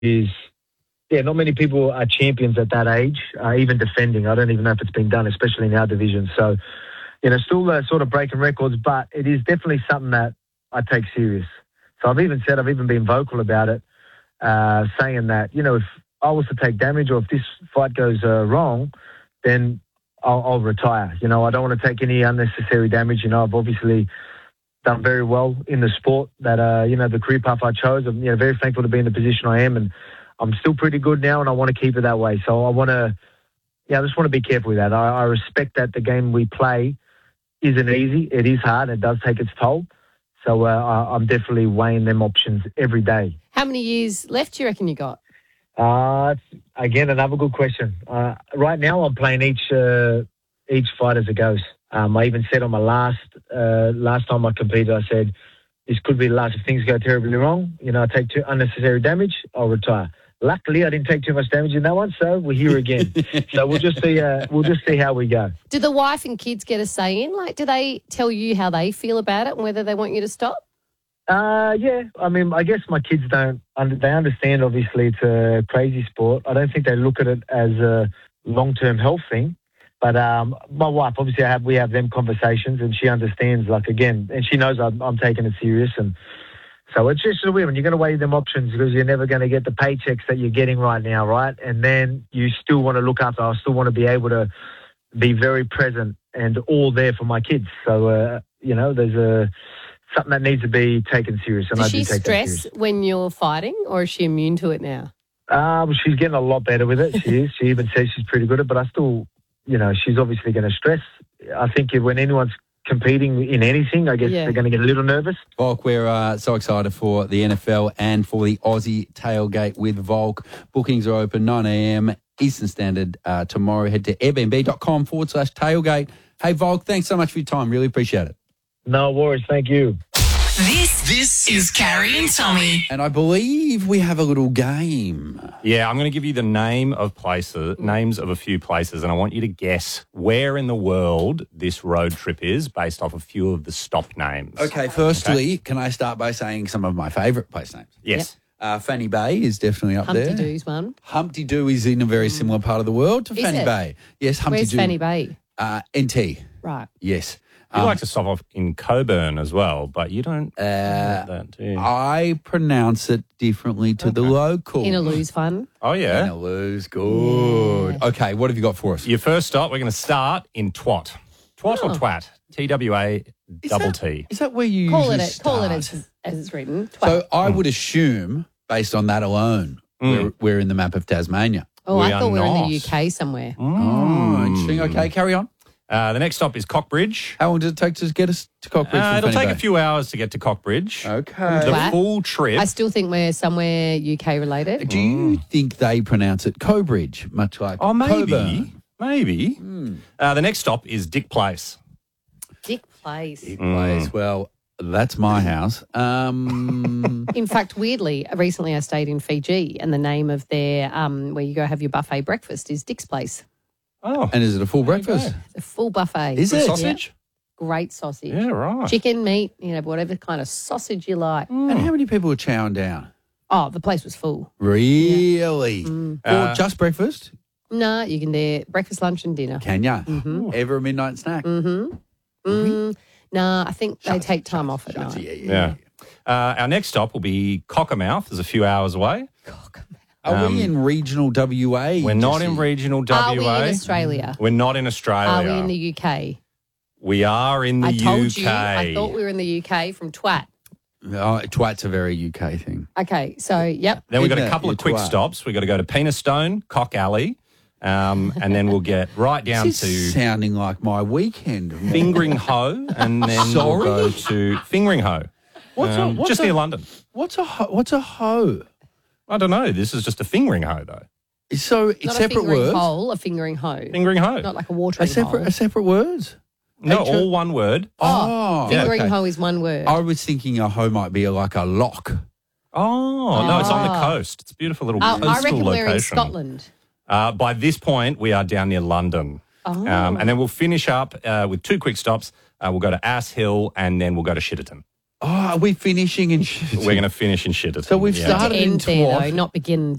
is, not many people are champions at that age, even defending. I don't even know if it's been done, especially in our division. So, still sort of breaking records, but it is definitely something that I take serious. So I've even been vocal about it, saying that, if I was to take damage or if this fight goes wrong, then I'll retire. I don't want to take any unnecessary damage. I've obviously done very well in the sport that, the career path I chose. I'm very thankful to be in the position I am, and I'm still pretty good now, and I want to keep it that way. So I just want to be careful with that. I respect that the game we play isn't easy. It is hard. It does take its toll. So I'm definitely weighing them options every day. How many years left do you reckon you got? Again, another good question. Right now, I'm playing each fight as it goes. I even said on my last time I competed, I said, this could be the last. If things go terribly wrong, I take too unnecessary damage, I'll retire. Luckily, I didn't take too much damage in that one, so we're here again. So we'll just see how we go. Do the wife and kids get a say in? Like, do they tell you how they feel about it and whether they want you to stop? Yeah. I mean, I guess my kids they understand, obviously, it's a crazy sport. I don't think they look at it as a long-term health thing. But my wife, obviously, we have them conversations, and she understands, and she knows I'm taking it serious. And so it's just a weird one. You're going to weigh them options because you're never going to get the paychecks that you're getting right now, right? And then you still want to look after. I still want to be able to be very present and all there for my kids. So, there's something that needs to be taken serious. And Does she stress when you're fighting, or is she immune to it now? She's getting a lot better with it. She is. She even says she's pretty good at it, but I still, she's obviously going to stress. I think when anyone's competing in anything, I guess they're going to get a little nervous. Volk, we're so excited for the NFL and for the Aussie Tailgate with Volk. Bookings are open 9 a.m. Eastern Standard tomorrow. Head to airbnb.com/tailgate. Hey, Volk, thanks so much for your time. Really appreciate it. No worries. Thank you. This is Carrie and Tommy. And I believe we have a little game. Yeah, I'm going to give you the names of a few places, and I want you to guess where in the world this road trip is based off a few of the stop names. Okay, firstly, Can I start by saying some of my favourite place names? Yes. Yep. Fanny Bay is definitely up there. Humpty Doo's one. Humpty Doo is in a very similar part of the world to Fanny Bay. Yes, Humpty Doo. Where's Fanny Bay? NT. Right. Yes. You like to stop off in Coburn as well, but you don't know that, do you? I pronounce it differently to the local. Inaloo's fun. Oh, yeah. Inaloo's good. Yeah. Okay, what have you got for us? Your first stop, we're going to start in Twat. Twat or Twat? TWA-T. Is that where you call usually it? Call it as it's written. Twat. So I would assume, based on that alone, we're in the map of Tasmania. Oh, I thought we were in the UK somewhere. Oh, interesting. Okay, carry on. The next stop is Cockbridge. How long does it take to get us to Cockbridge? It'll take a few hours to get to Cockbridge. Okay. The full trip. I still think we're somewhere UK related. Do you think they pronounce it Cobridge, much like maybe. Coburn? Maybe. The next stop is Dick Place. Dick Place. Dick Place. Well, that's my house. In fact, weirdly, recently I stayed in Fiji, and the name of their where you go have your buffet breakfast is Dick's Place. Oh. And is it a full breakfast? It's a full buffet. Is it? Sausage? Yeah. Great sausage. Yeah, right. Chicken, meat, whatever kind of sausage you like. And how many people are chowing down? Oh, the place was full. Really? Yeah. For just breakfast? No, you can do breakfast, lunch and dinner. Can ya? Mm-hmm. Ever a midnight snack? Mm-hmm. No, I think they take time off at night. Yeah. Our next stop will be Cockermouth. It's a few hours away. Are we in regional WA? We're not in regional WA. Are we in Australia? We're not in Australia. Are we in the UK? We are in the UK. I told you. I thought we were in the UK from Twat. Oh, Twat's a very UK thing. Okay, so, yep. Then we've got a couple of quick stops. We've got to go to Penistone, Cock Alley, and then we'll get right down This to... is sounding like my weekend. Fingering Hoe, and then we'll go to Fingering Hoe. What's just near London. What's a hoe? I don't know. This is just a fingering hoe, though. So it's Not separate a fingering words? hole, a fingering hoe. Fingering hoe. Not like a watering hole. A separate words? No, all one word. Oh. Fingering hoe is one word. I was thinking a hoe might be like a lock. Oh, no, it's on the coast. It's a beautiful little coastal I reckon location. we're in Scotland. By this point, we are down near London. Oh. And then we'll finish up with two quick stops. We'll go to Ass Hill, and then we'll go to Shitterton. Oh, are we finishing in shit? We're going to finish in Shitterton. So we've yeah. started in End there, Twat. though, not begin.